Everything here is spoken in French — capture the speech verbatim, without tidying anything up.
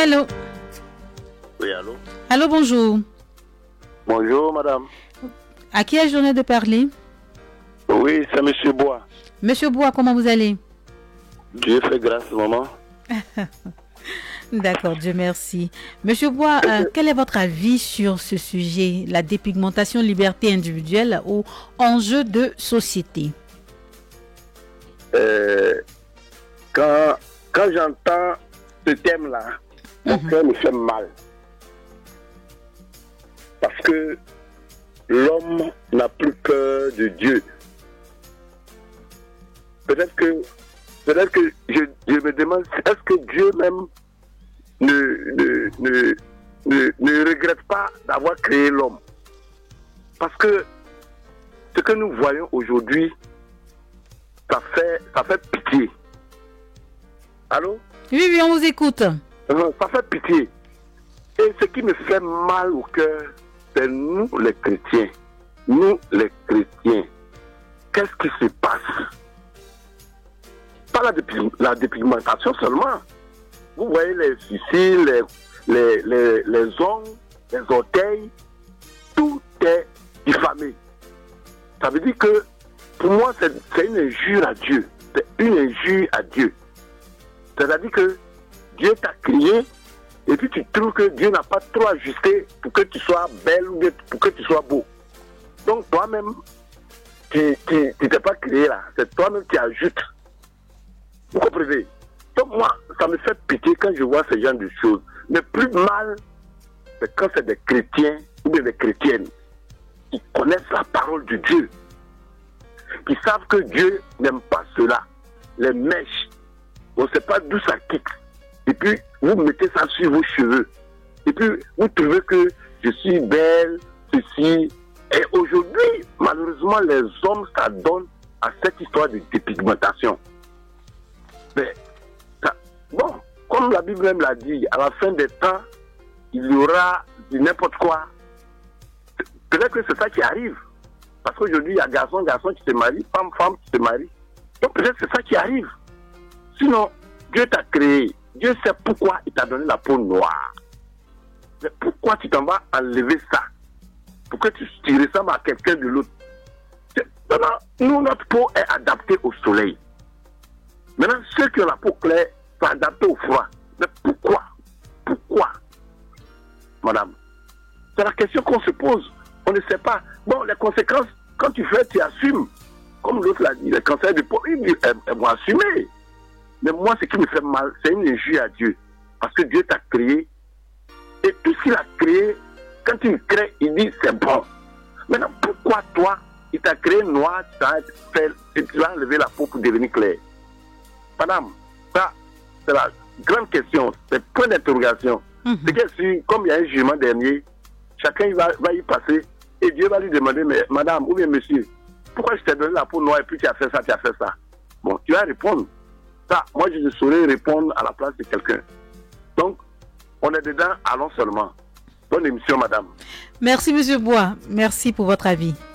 allô? Oui, allô? Allô, bonjour. Bonjour, madame. À qui ai-je l'honneur de parler? Oui, c'est Monsieur Bois. Monsieur Bois, comment vous allez? Dieu fait grâce, maman. D'accord, Dieu merci. Monsieur Bois, euh, quel est votre avis sur ce sujet, la dépigmentation, liberté individuelle ou enjeu de société? Euh, quand quand j'entends ce thème-là, mon Mhm. cœur me fait mal. Parce que l'homme n'a plus peur de Dieu. Peut-être que, peut-être que je, je me demande, est-ce que Dieu même ne, ne, ne, ne, ne regrette pas d'avoir créé l'homme? Parce que ce que nous voyons aujourd'hui, ça fait, ça fait pitié. Allô? Oui, oui, on vous écoute. Euh, Ça fait pitié. Et ce qui me fait mal au cœur, c'est nous les chrétiens. Nous les chrétiens. Qu'est-ce qui se passe? Pas la, dépig- la dépigmentation seulement. Vous voyez les sourcils, les, les, les, les ongles, les orteils, tout est diffamé. Ça veut dire que pour moi, c'est, c'est une injure à Dieu. C'est une injure à Dieu. C'est-à-dire que Dieu t'a créé et puis tu trouves que Dieu n'a pas trop ajusté pour que tu sois belle ou bien pour que tu sois beau. Donc toi-même, tu tu- tu t'es pas créé là. C'est toi-même qui ajoutes. Vous comprenez? Donc moi, ça me fait pitié quand je vois ce genre de choses. Mais plus mal, c'est quand c'est des chrétiens ou bien des chrétiennes qui connaissent la parole de Dieu, qui savent que Dieu n'aime pas cela. Les mèches, on ne sait pas d'où ça quitte. Et puis, vous mettez ça sur vos cheveux. Et puis, vous trouvez que je suis belle, ceci. Et aujourd'hui, malheureusement, les hommes s'adonnent à cette histoire de dépigmentation. Mais, ça, bon, comme la Bible même l'a dit, à la fin des temps, il y aura du n'importe quoi. Peut-être que c'est ça qui arrive. Parce qu'aujourd'hui, il y a garçon, garçon qui se marie, femme, femme qui se marie. Donc peut-être que c'est ça qui arrive. Sinon, Dieu t'a créé. Dieu sait pourquoi il t'a donné la peau noire. Mais pourquoi tu t'en vas enlever ça? Pour que tu, tu ressembles à quelqu'un de l'autre. C'est- Non, non, nous, notre peau est adaptée au soleil. Maintenant, ceux qui ont la peau claire sont adaptés au froid. Mais pourquoi? Pourquoi? Madame, c'est la question qu'on se pose. On ne sait pas. Bon, les conséquences, quand tu fais, tu assumes. Comme l'autre l'a dit, les cancers de peau, ils, ils, ils vont assumer. Mais moi, ce qui me fait mal, c'est une injure à Dieu. Parce que Dieu t'a créé. Et tout ce qu'il a créé, quand il crée, il dit c'est bon. Maintenant, pourquoi toi, il t'a créé noir, tu t'as fait, et tu vas enlever la peau pour devenir clair? Madame, ça, c'est la grande question. C'est point d'interrogation. Mhm. C'est que si, comme il y a un jugement dernier, chacun va, va y passer et Dieu va lui demander, mais madame ou bien monsieur, pourquoi je t'ai donné la peau noire et puis tu as fait ça, tu as fait ça? Bon, tu vas répondre. Ça, moi je ne saurais répondre à la place de quelqu'un. Donc, on est dedans, allons seulement. Bonne émission, madame. Merci, Monsieur Bois. Merci pour votre avis.